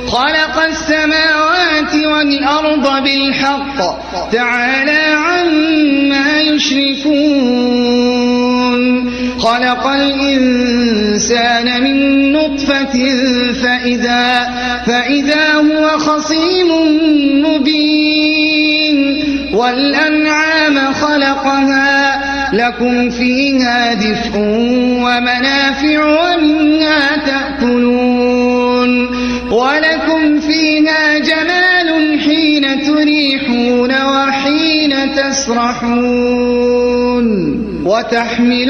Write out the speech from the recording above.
خلق السماوات والأرض بالحق تعالى عما يشركون خلق الإنسان من نطفة فإذا هو خصيم مبين والأنعام خلقها لكم فيها دفء ومنافع ومنها تأكلون ولكم فيها جمال حين تريحون وحين تسرحون وتحمل